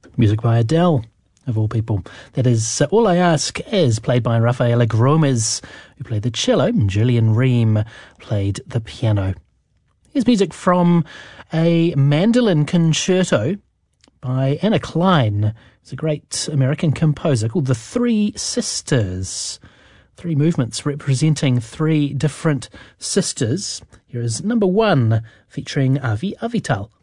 Music by Adele, of all people. That is All I Ask Is, played by Rafaela Gromes, who played the cello, and Julian Ream played the piano. Here's music from a mandolin concerto by Anna Klein. It's a great American composer called The Three Sisters. 3 movements representing 3 different sisters. Here is number 1, featuring Avi Avital.